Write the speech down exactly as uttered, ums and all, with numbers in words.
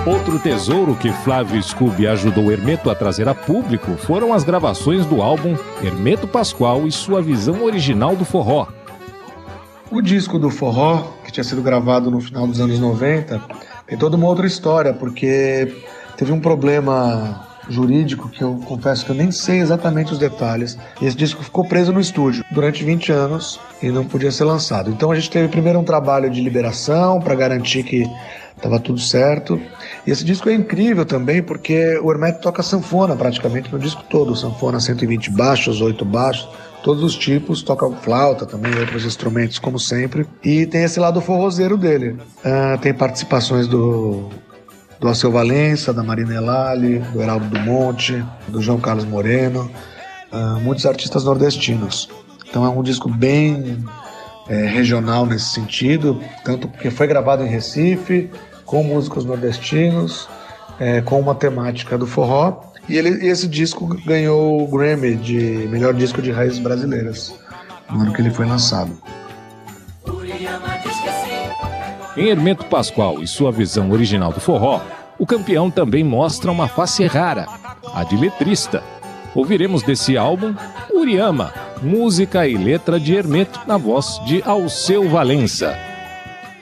Outro tesouro que Flávio Scooby ajudou Hermeto a trazer a público foram as gravações do álbum Hermeto Pascoal e sua visão original do forró. O disco do forró, que tinha sido gravado no final dos anos noventa, tem toda uma outra história, porque teve um problema jurídico que eu confesso que eu nem sei exatamente os detalhes. E esse disco ficou preso no estúdio durante vinte anos e não podia ser lançado. Então a gente teve primeiro um trabalho de liberação para garantir que estava tudo certo. E esse disco é incrível também porque o Hermeto toca sanfona praticamente no disco todo. Sanfona cento e vinte baixos, oito baixos, todos os tipos, toca flauta também, outros instrumentos como sempre. E tem esse lado forrozeiro dele. Uh, tem participações do, do Alceu Valença, da Marina Elali, do Heraldo do Monte, do João Carlos Moreno, uh, muitos artistas nordestinos. Então é um disco bem é, regional nesse sentido, tanto porque foi gravado em Recife, com músicos nordestinos, é, com uma temática do forró. E ele, esse disco ganhou o Grammy de melhor disco de raízes brasileiras, no ano que ele foi lançado. Em Hermeto Pascoal e sua visão original do forró, o campeão também mostra uma face rara, a de letrista. Ouviremos desse álbum Uriama, música e letra de Hermeto na voz de Alceu Valença.